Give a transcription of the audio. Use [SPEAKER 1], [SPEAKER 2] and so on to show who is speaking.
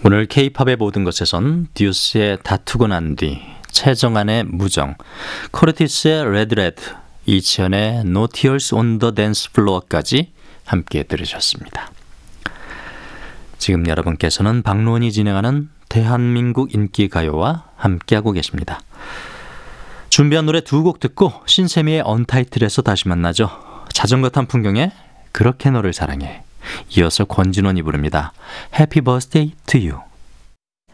[SPEAKER 1] 오늘 K-팝의 모든 것에선 듀스의 다투고 난 뒤, 최정안의 무정, 코르티스의 레드레드, 이치현의 No Tears on the Dance Floor까지 함께 들으셨습니다. 지금 여러분께서는 박노원이 진행하는 대한민국 인기가요와 함께하고 계십니다. 준비한 노래 두 곡 듣고 신세미의 언타이틀에서 다시 만나죠. 자전거 탄 풍경에 그렇게 너를 사랑해. 이어서 권진원이 부릅니다. Happy Birthday to You.